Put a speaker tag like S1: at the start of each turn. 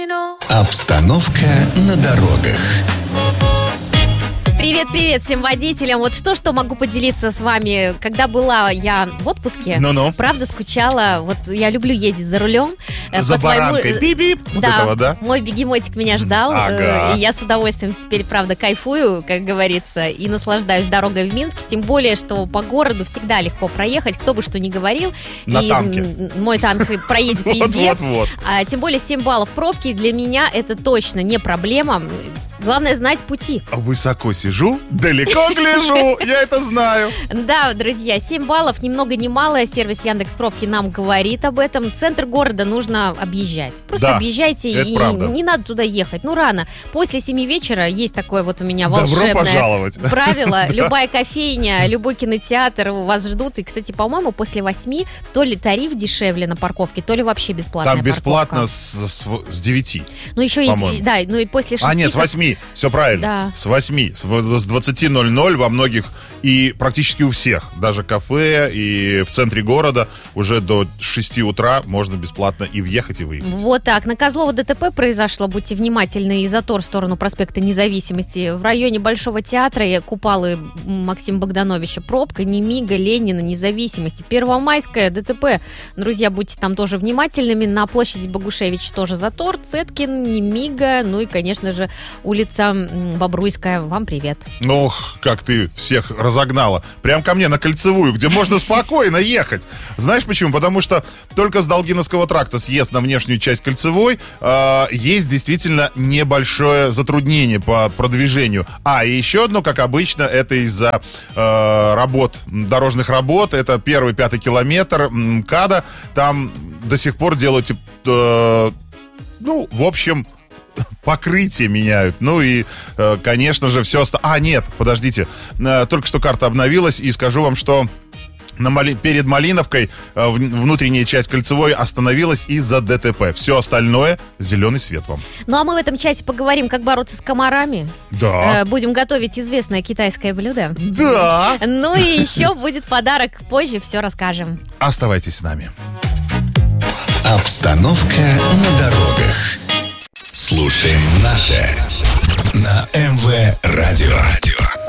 S1: Обстановка на дорогах.
S2: Привет всем водителям. Вот что могу поделиться с вами. Когда была я в отпуске, правда скучала. Вот я люблю ездить за рулем.
S3: За баранкой. Бип-бип. Вот
S2: да,
S3: этого, да?
S2: Мой бегемотик меня ждал.
S3: Ага.
S2: И я с удовольствием теперь, правда, кайфую, как говорится, и наслаждаюсь дорогой в Минск. Тем более, что по городу всегда легко проехать, кто бы что ни говорил.
S3: На
S2: и
S3: танке.
S2: Мой танк проедет везде.
S3: Вот.
S2: Тем более 7 баллов пробки. Для меня это точно не проблема. Главное знать пути.
S3: Высоко сижу, далеко гляжу, я это знаю.
S2: Да, друзья, 7 баллов, ни много ни мало. Сервис Яндекс.Пробки нам говорит об этом. Центр города нужно объезжать. Просто объезжайте, и
S3: правда.
S2: Не надо туда ехать. Рано. После 7 вечера есть такое вот у меня волшебное
S3: Добро пожаловать.
S2: правило. Любая кофейня, любой кинотеатр вас ждут. И, кстати, по-моему, после 8 то ли тариф дешевле на парковке, то ли вообще бесплатная
S3: Там бесплатно
S2: парковка.
S3: с 9.
S2: Ну, еще есть,
S3: по-моему.
S2: да, и после 6.
S3: Нет, с 8. Все правильно.
S2: Да.
S3: С 8. С 20:00 во многих и практически у всех. Даже кафе и в центре города уже до 6 утра можно бесплатно и въехать, и выехать.
S2: Вот так. На Козлова ДТП произошло. Будьте внимательны. И затор в сторону проспекта Независимости. В районе Большого театра Купалы Максима Богдановича пробка. Немига, Ленина, Независимости. Первомайская ДТП. Друзья, будьте там тоже внимательными. На площади Богушевич тоже затор. Цеткин, Немига. Ну и, конечно же, улица Бобруйская. Вам привет.
S3: Ох, как ты всех разогнала. Прям ко мне на Кольцевую, где можно спокойно ехать. Знаешь почему? Потому что только с Долгиновского тракта съезд на внешнюю часть Кольцевой есть действительно небольшое затруднение по продвижению. И еще одно, как обычно, это из-за дорожных работ. Это 1-5 километр МКАДа. Там до сих пор делают, в общем, покрытие меняют. Ну и, конечно же, все нет, подождите. Только что карта обновилась, и скажу вам, что перед Малиновкой внутренняя часть Кольцевой остановилась из-за ДТП. Все остальное — зеленый свет вам.
S2: Ну а мы в этом часе поговорим, как бороться с комарами.
S3: Да.
S2: Будем готовить известное китайское блюдо.
S3: Да.
S2: Ну и еще будет подарок. Позже все расскажем.
S3: Оставайтесь с нами.
S1: Обстановка на дорогах. Слушаем наше на МВ Радио.